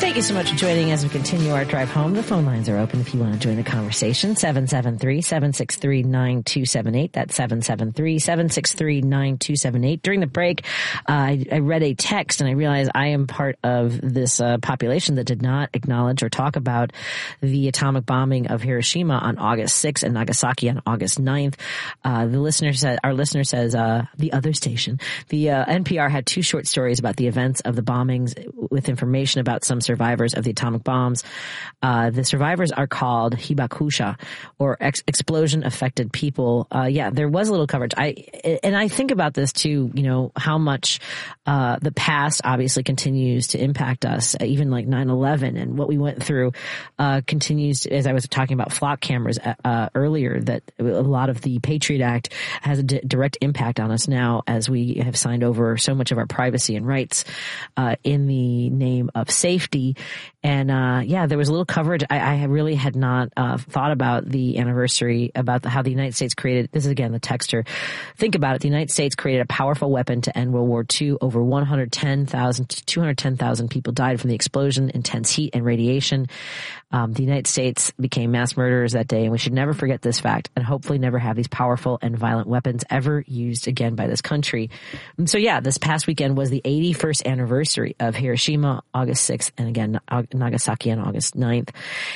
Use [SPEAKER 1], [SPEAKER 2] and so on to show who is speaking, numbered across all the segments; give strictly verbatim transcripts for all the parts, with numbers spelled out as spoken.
[SPEAKER 1] Thank you so much for joining as we continue our drive home. The phone lines are open if you want to join the conversation. seven seven three, seven six three, nine two seven eight. That's seven seven three, seven six three, nine two seven eight. During the break, uh, I, I read a text and I realized I am part of this uh, population that did not acknowledge or talk about the atomic bombing of Hiroshima on August sixth and Nagasaki on August ninth. Uh, the listener said, our listener says, uh, the other station, the uh, N P R had two short stories about the events of the bombings with information about some survivors of the atomic bombs. Uh, the survivors are called hibakusha, or ex- explosion affected people. Uh, yeah, there was a little coverage. I, and I think about this too, you know, how much, uh, the past obviously continues to impact us, even like nine eleven and what we went through, uh, continues to, as I was talking about flock cameras, uh, earlier, that a lot of the Patriot Act has a d- direct impact on us now as we have signed over so much of our privacy and rights, uh, in the name of safety. And, uh, yeah, there was a little coverage. I, I really had not, uh, thought about the anniversary, about the, how the United States created, this is again the texter. Think about it. The United States created a powerful weapon to end World War Two. Over one hundred ten thousand to two hundred ten thousand people died from the explosion, intense heat and radiation. Um, the United States became mass murderers that day, and we should never forget this fact and hopefully never have these powerful and violent weapons ever used again by this country. And so, yeah, this past weekend was the eighty-first anniversary of Hiroshima, August sixth, and again, Nagasaki on August ninth.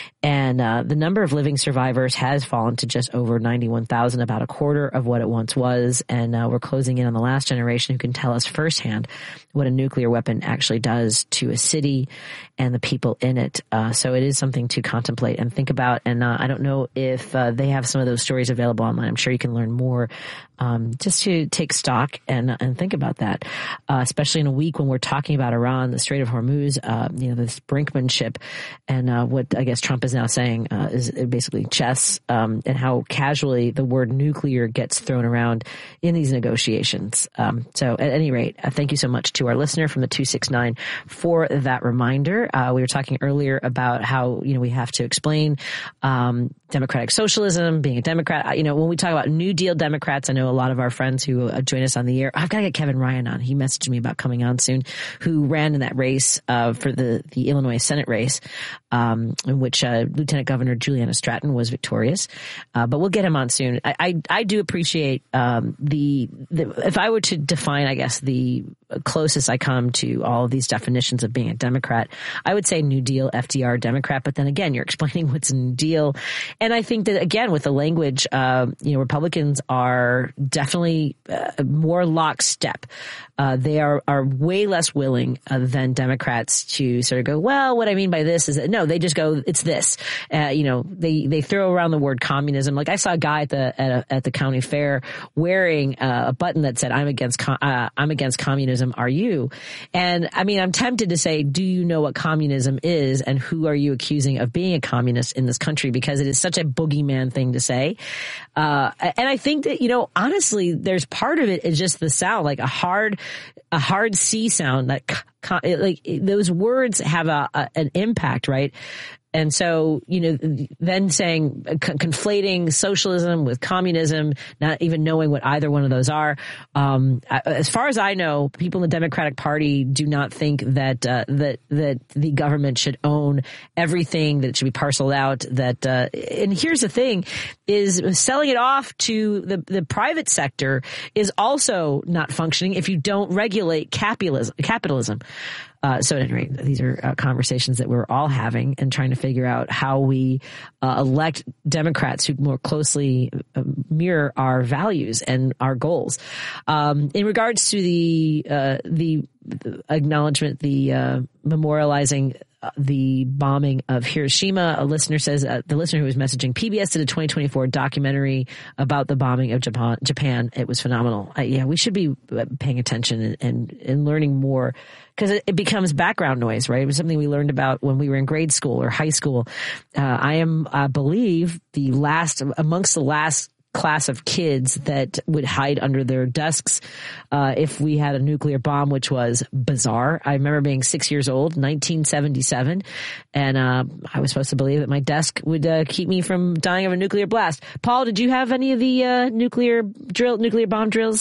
[SPEAKER 1] And uh, the number of living survivors has fallen to just over ninety-one thousand, about a quarter of what it once was. And uh, we're closing in on the last generation who can tell us firsthand what a nuclear weapon actually does to a city and the people in it. Uh, so it is something to contemplate and think about. And uh, I don't know if uh, they have some of those stories available online. I'm sure you can learn more, um, just to take stock and and think about that, uh, especially in a week when we're talking about Iran, the Strait of Hormuz, uh, you know, this brinkmanship, and uh, what I guess Trump is now saying uh, is basically chess, um, and how casually the word nuclear gets thrown around in these negotiations. Um, so at any rate, uh, thank you so much to our listener from the two six nine for that reminder. Uh, we were talking earlier about how, you know, we have to explain um, democratic socialism, being a Democrat. You know, when we talk about New Deal Democrats, I know a lot of our friends who uh, join us on the air. I've got to get Kevin Ryan on. He messaged me about coming on soon, who ran in that race uh, for the, the Illinois Senate race, um, in which uh, Lieutenant Governor Juliana Stratton was victorious. Uh, but we'll get him on soon. I, I, I do appreciate um, the, the, if I were to define, I guess, the closest I come to all of these definitions of being a Democrat, I would say New Deal, F D R, Democrat. But then again, you're explaining what's a New Deal. And I think that, again, with the language, uh, you know, Republicans are definitely uh, more lockstep. Uh, they are, are way less willing uh, than Democrats to sort of go, well, what I mean by this is that, no, they just go, it's this. Uh, you know, they, they throw around the word communism. Like I saw a guy at the, at, a, at the county fair wearing uh, a button that said, I'm against, com- uh, I'm against communism. Are you? And I mean, I'm tempted to say, do you know what communism is? And who are you accusing of being a communist in this country? Because it is such a boogeyman thing to say. Uh, and I think that, you know, honestly, there's part of it is just the sound, like a hard, a hard C sound, like, like those words have a, a an impact, right? And so, you know, then saying, con- conflating socialism with communism, not even knowing what either one of those are. Um, as far as I know, people in the Democratic Party do not think that, uh, that, that the government should own everything, that it should be parceled out, that, uh, and here's the thing, is selling it off to the, the private sector is also not functioning if you don't regulate capitalism, capitalism. Uh, so at any rate, these are uh, conversations that we're all having and trying to figure out how we uh, elect Democrats who more closely uh, mirror our values and our goals. Um, in regards to the uh, the acknowledgement, the uh, memorializing the bombing of Hiroshima, a listener says, uh, the listener who was messaging, P B S did a twenty twenty-four documentary about the bombing of Japan. Japan. It was phenomenal. Uh, yeah, we should be paying attention and, and, and learning more, because it, it becomes background noise, right? It was something we learned about when we were in grade school or high school. Uh, I am, I believe, the last, amongst the last class of kids that would hide under their desks uh, if we had a nuclear bomb, which was bizarre. I remember being six years old, nineteen seventy-seven, and uh, I was supposed to believe that my desk would uh, keep me from dying of a nuclear blast. Paul, did you have any of the uh, nuclear drill, nuclear bomb drills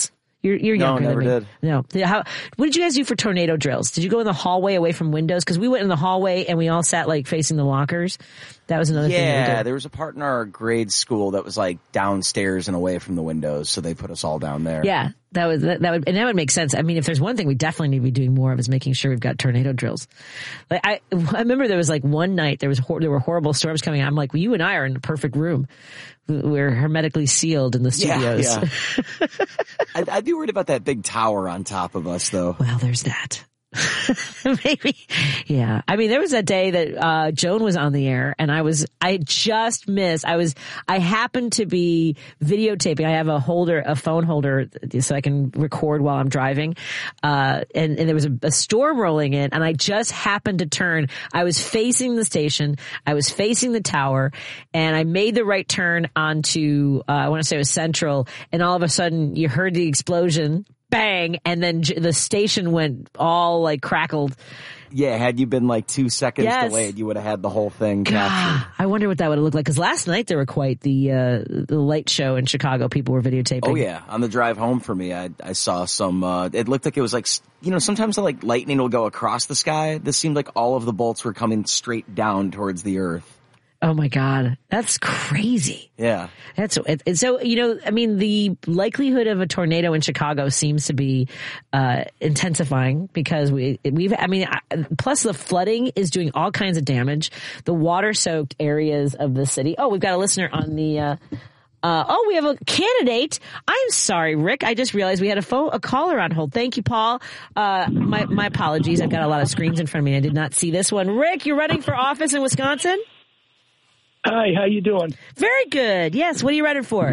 [SPEAKER 1] You're, you're
[SPEAKER 2] no,
[SPEAKER 1] younger
[SPEAKER 2] never
[SPEAKER 1] than me.
[SPEAKER 2] did.
[SPEAKER 1] No. How, what did you guys do for tornado drills? Did you go in the hallway away from windows? Because we went in the hallway and we all sat like facing the lockers. That was another
[SPEAKER 2] yeah,
[SPEAKER 1] thing we did.
[SPEAKER 2] there was a part in our grade school that was like downstairs and away from the windows, so they put us all down there.
[SPEAKER 1] Yeah, that was that, that would and that would make sense. I mean, if there's one thing we definitely need to be doing more of is making sure we've got tornado drills. Like I, I remember there was like one night there was hor- there were horrible storms coming. I'm like, well, you and I are in the perfect room. We're hermetically sealed in the studios.
[SPEAKER 2] Yeah, yeah. I'd, I'd be worried about that big tower on top of us, though.
[SPEAKER 1] Well, there's that. Maybe. Yeah. I mean, there was that day that, uh, Joan was on the air and I was, I just missed, I was, I happened to be videotaping. I have a holder, a phone holder so I can record while I'm driving. Uh, and, and there was a, a storm rolling in and I just happened to turn. I was facing the station. I was facing the tower and I made the right turn onto, uh, I want to say it was Central. And all of a sudden you heard the explosion. Bang, and then j- the station went all like crackled.
[SPEAKER 2] Yeah, had you been like two seconds
[SPEAKER 1] yes.
[SPEAKER 2] delayed, you would have had the whole thing
[SPEAKER 1] God,
[SPEAKER 2] captured.
[SPEAKER 1] I wonder what that would have looked like. Because last night there were quite the uh, the light show in Chicago. People were videotaping.
[SPEAKER 2] Oh yeah, on the drive home for me, I I saw some. Uh, it looked like it was like, you know, sometimes the, like lightning will go across the sky. This seemed like all of the bolts were coming straight down towards the earth.
[SPEAKER 1] Oh my God, that's crazy.
[SPEAKER 2] Yeah.
[SPEAKER 1] That's it, so, you know, I mean, the likelihood of a tornado in Chicago seems to be uh intensifying because we, we've, I mean, plus the flooding is doing all kinds of damage. The water soaked areas of the city. Oh, we've got a listener on the, uh, uh, oh, we have a candidate. I'm sorry, Rick. I just realized we had a phone, a caller on hold. Thank you, Paul. Uh, my, my apologies. I've got a lot of screens in front of me. I did not see this one. Rick, you're running for office in Wisconsin?
[SPEAKER 3] Hi, how you doing?
[SPEAKER 1] Very good. Yes. What are you running for?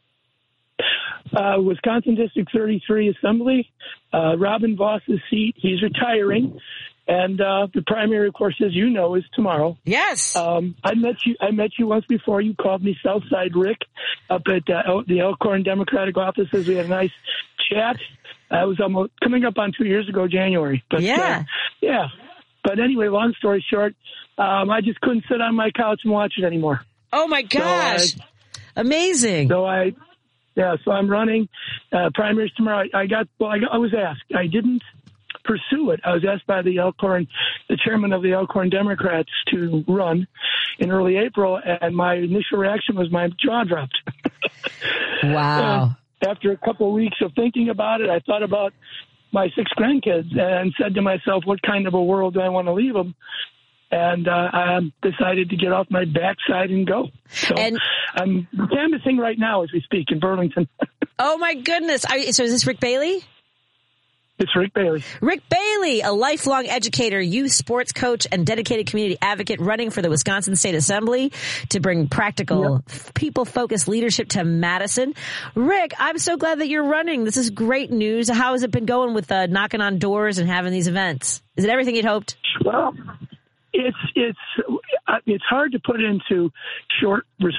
[SPEAKER 3] Uh, Wisconsin District thirty-three Assembly. Uh, Robin Voss's seat. He's retiring. And uh, the primary, of course, as you know, is tomorrow.
[SPEAKER 1] Yes.
[SPEAKER 3] Um, I met you. I met you once before. You called me Southside Rick up at uh, the Elkhorn Democratic offices. We had a nice chat. I was almost coming up on two years ago, January. But,
[SPEAKER 1] yeah.
[SPEAKER 3] Uh, yeah. But anyway, long story short, um, I just couldn't sit on my couch and watch it anymore.
[SPEAKER 1] Oh my gosh. So I, Amazing.
[SPEAKER 3] So I, yeah, so I'm running uh, primaries tomorrow. I, I got, well, I, I was asked. I didn't pursue it. I was asked by the Elkhorn, the chairman of the Elkhorn Democrats to run in early April. And my initial reaction was my jaw dropped.
[SPEAKER 1] Wow.
[SPEAKER 3] uh, after a couple of weeks of thinking about it, I thought about my six grandkids and said to myself, what kind of a world do I want to leave them? And uh, I decided to get off my backside and go. So and, I'm canvassing right now as we speak in Burlington.
[SPEAKER 1] Oh, my goodness. I, so is this Rick Bailey?
[SPEAKER 3] It's Rick Bailey.
[SPEAKER 1] Rick Bailey, a lifelong educator, youth sports coach, and dedicated community advocate running for the Wisconsin State Assembly to bring practical, yep. people-focused leadership to Madison. Rick, I'm so glad that you're running. This is great news. How has it been going with uh, knocking on doors and having these events? Is it everything you'd hoped?
[SPEAKER 3] Well, it's it's it's hard to put it into short